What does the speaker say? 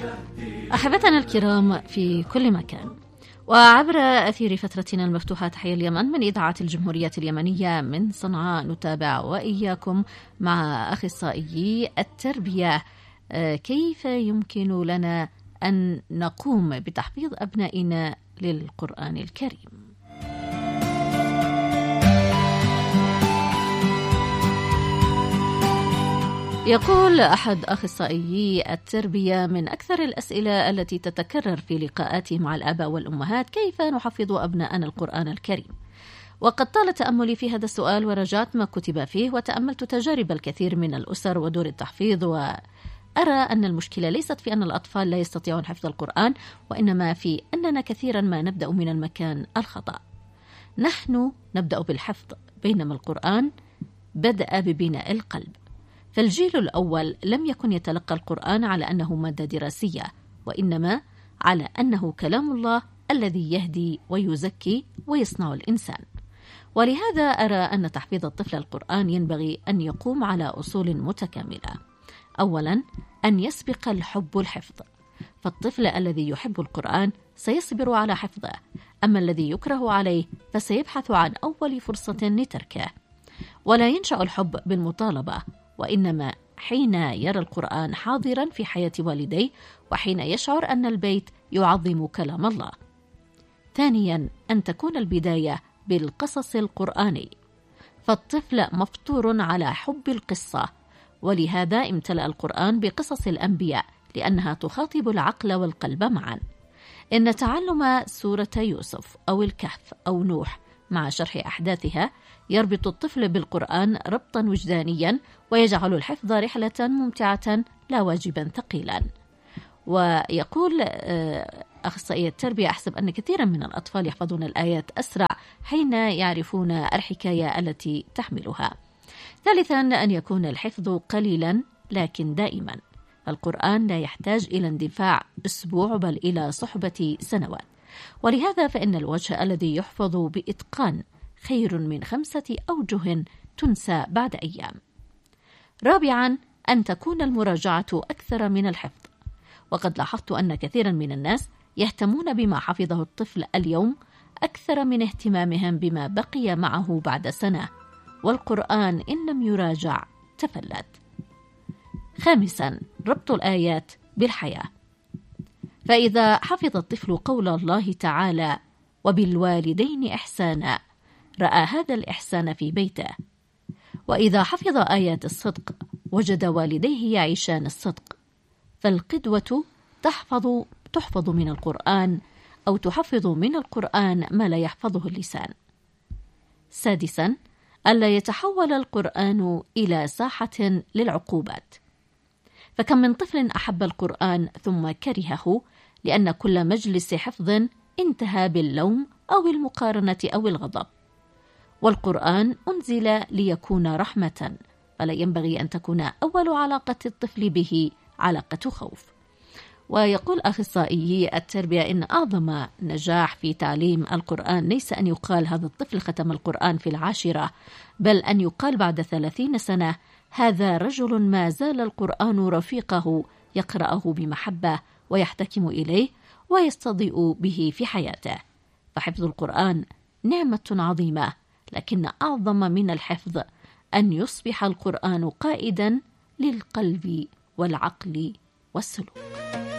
أحبتنا الكرام في كل مكان وعبر أثير فترتنا المفتوحة تحيا اليمن من إذاعة الجمهورية اليمنية من صنعاء، نتابع وإياكم مع أخصائيي التربية كيف يمكن لنا أن نقوم بتحفيظ أبنائنا للقرآن الكريم. يقول أحد أخصائيي التربية: من أكثر الأسئلة التي تتكرر في لقاءاتي مع الآباء والأمهات كيف نحفظ أبناءنا القرآن الكريم؟ وقد طال تأملي في هذا السؤال ورجعت ما كتب فيه وتأملت تجارب الكثير من الأسر ودور التحفيظ، وأرى أن المشكلة ليست في أن الأطفال لا يستطيعون حفظ القرآن، وإنما في أننا كثيرا ما نبدأ من المكان الخطأ. نحن نبدأ بالحفظ، بينما القرآن بدأ ببناء القلب. فالجيل الأول لم يكن يتلقى القرآن على أنه مادة دراسية، وإنما على أنه كلام الله الذي يهدي ويزكي ويصنع الإنسان. ولهذا أرى أن تحفيظ الطفل القرآن ينبغي أن يقوم على أصول متكاملة. أولا، أن يسبق الحب الحفظ، فالطفل الذي يحب القرآن سيصبر على حفظه، أما الذي يكره عليه فسيبحث عن أول فرصة لتركه. ولا ينشأ الحب بالمطالبة، وإنما حين يرى القرآن حاضرا في حياة والديه، وحين يشعر أن البيت يعظم كلام الله. ثانيا، أن تكون البداية بالقصص القرآني، فالطفل مفطور على حب القصة، ولهذا امتلأ القرآن بقصص الأنبياء لأنها تخاطب العقل والقلب معا. إن تعلم سورة يوسف أو الكهف أو نوح مع شرح أحداثها يربط الطفل بالقرآن ربطا وجدانيا، ويجعل الحفظ رحلة ممتعة لا واجبا ثقيلا. ويقول أخصائي التربية: أحسب أن كثيرا من الأطفال يحفظون الآيات أسرع حين يعرفون الحكاية التي تحملها. ثالثا، أن يكون الحفظ قليلا لكن دائما. القرآن لا يحتاج إلى اندفاع أسبوع بل إلى صحبة سنوات، ولهذا فإن الوجه الذي يحفظ بإتقان خير من 5 أوجه تنسى بعد أيام. رابعا، أن تكون المراجعة أكثر من الحفظ، وقد لاحظت أن كثيرا من الناس يهتمون بما حفظه الطفل اليوم أكثر من اهتمامهم بما بقي معه بعد سنة، والقرآن إن لم يراجع تفلت. خامسا، ربط الآيات بالحياة، فإذا حفظ الطفل قول الله تعالى: وبالوالدين إحسانا، رأى هذا الإحسان في بيته. وإذا حفظ آيات الصدق وجد والديه يعيشان الصدق، فالقدوة تحفظ من القرآن أو تحفظ من القرآن ما لا يحفظه اللسان. سادسا، ألا يتحول القرآن إلى ساحة للعقوبات، فكم من طفل أحب القرآن ثم كرهه لأن كل مجلس حفظ انتهى باللوم أو المقارنة أو الغضب. والقرآن أنزل ليكون رحمة، فلا ينبغي أن تكون أول علاقة الطفل به علاقة خوف. ويقول أخصائيي التربية إن أعظم نجاح في تعليم القرآن ليس أن يقال هذا الطفل ختم القرآن في 10، بل أن يقال بعد 30 سنة: هذا رجل ما زال القرآن رفيقه، يقرأه بمحبة ويحتكم إليه ويستضيء به في حياته. فحفظ القرآن نعمة عظيمة، لكن أعظم من الحفظ أن يصبح القرآن قائدا للقلب والعقل والسلوك.